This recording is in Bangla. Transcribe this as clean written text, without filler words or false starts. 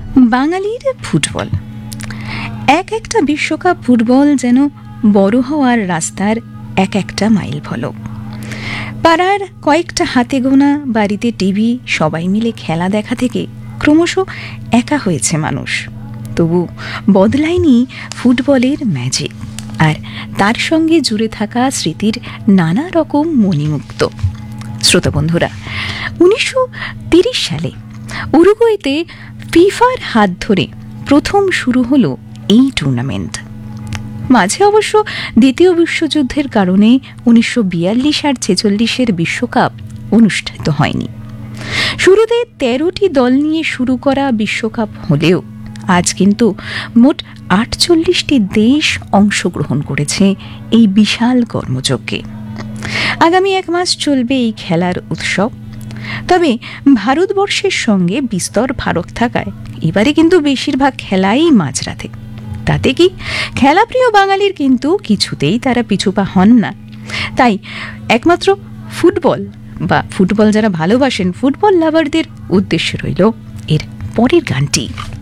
বাঙালির ফুটবল, এক একটা বিশ্বকাপ ফুটবল যেন বড় হওয়ার রাস্তার এক একটা মাইল ফলক। পাড়ার কয়েকটা হাতে গোনা বাড়িতে টিভি, সবাই মিলে খেলা দেখা থেকে ক্রমশ একা হয়েছে মানুষ। তবু বদলায়নি ফুটবলের ম্যাজিক আর তার সঙ্গে জুড়ে থাকা স্মৃতির নানা রকম মণিমুক্ত। শ্রোতা বন্ধুরা, 1930 সালে উরুগুয়েতে ফিফার হাত ধরে প্রথম শুরু হলো এই টুর্নামেন্ট। মাঝে অবশ্য দ্বিতীয় বিশ্বযুদ্ধের কারণে 1942 আর 46-এর বিশ্বকাপ অনুষ্ঠিত হয়নি। শুরুতে 13টি দল নিয়ে শুরু করা বিশ্বকাপ হলেও আজ কিন্তু মোট 48টি দেশ অংশগ্রহণ করেছে এই বিশাল কর্মযজ্ঞে। আগামী 1 মাস চলবে এই খেলার উৎসব। তবে ভারতবর্ষের সঙ্গে বিস্তর ফারাক থাকায় এবারে কিন্তু বেশিরভাগ খেলাই মাঝরাতে। তাতে কি খেলাপ্রিয় বাঙালির কিন্তু কিছুতেই তারা পিছুপা হন না। তাই একমাত্র ফুটবল বা ফুটবল যারা ভালোবাসেন, ফুটবল লাভারদের উদ্দেশ্যে রইল এর পরের গানটি।